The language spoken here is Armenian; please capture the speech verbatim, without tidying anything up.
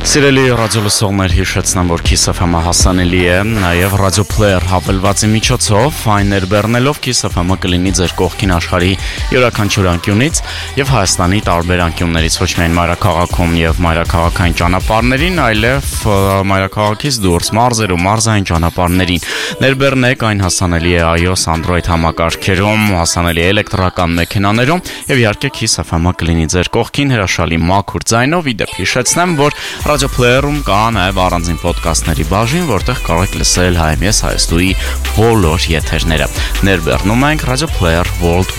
Սիրելի ռադիոլսողներ, հիշեցնեմ, որ Kiss F M-ը հասանելի է նաև Radio Player հավելվածի միջոցով, այն ներբեռնելով Kiss F M-ը կլինի ձեր կողքին աշխարհի յուրաքանչյուր անկյունից եւ Հայաստանի տարբեր անկյուններից, ոչ միայն մայրաքաղաքում եւ մայրաքաղաքային ճանապարհներին, այլև մայրաքաղաքից դուրս մարզերում, մարզային ճանապարհներին։ Ներբեռնեք, այն հասանելի է iOS, Android համակարգերում, հասանելի է էլեկտրական մեքենաներում եւ իհարկե Kiss F M-ը կլինի ձեր կողքին հրաշալի մաքուր ձայնով։ Իդեպ հիշեցնեմ, որ Radio Player-ում կա նաև առանձին ոդկասթների բաժին, որտեղ կարող եք լսել Հայ Էմ Էս Հայաստուի բոլոր եթերները։ Ներբեռնում ենք Radio Player Worldwide